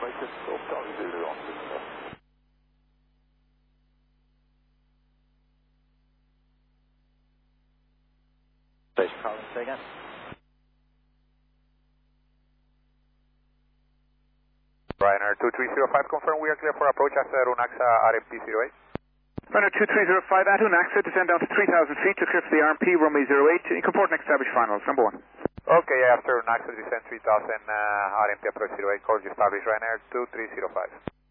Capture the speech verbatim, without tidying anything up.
information. Optal zero on the Station Collins, say again. Ryanair two three zero five, confirm we are clear for approach after Runaxa R M P zero eight. Ryanair two three zero five, at Runaxa, descend down to three thousand feet to clear for the R M P, runway zero eight. You can port and establish finals, number one. Okay, after Runaxa, descend three thousand, uh, R M P approach zero eight, call you establish Ryanair two three zero five.